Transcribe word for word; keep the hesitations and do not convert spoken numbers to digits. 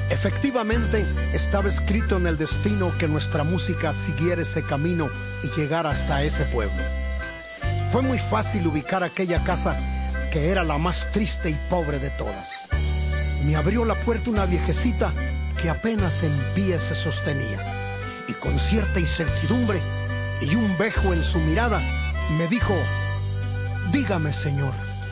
Efectivamente, estaba escrito en el destino que nuestra música siguiera ese camino y llegara hasta ese pueblo. Fue muy fácil ubicar aquella casa, que era la más triste y pobre de todas. Me abrió la puerta una viejecita que apenas en pie se sostenía, y con cierta incertidumbre y un bejo en su mirada, me dijo: dígame, señor,